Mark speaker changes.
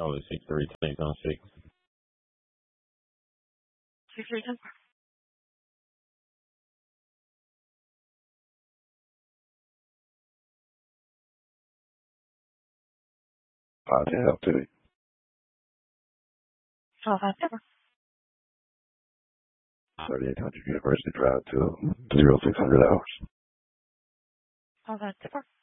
Speaker 1: Oh, it's 63 on 6.
Speaker 2: 63 10.
Speaker 3: I'll help today.
Speaker 2: 12 5 10.
Speaker 3: 3800 University Drive to 0600 hours.
Speaker 2: 12 5 10.